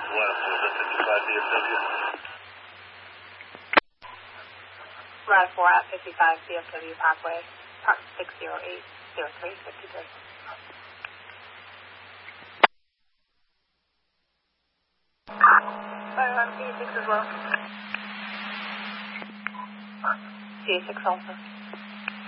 Ride 4 at 55 CFW Parkway, Park 6080353. C6 as well. C6 also.